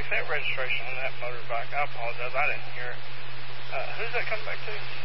cassette registration on that motorbike. I apologize, I didn't hear it. Who's that come back to?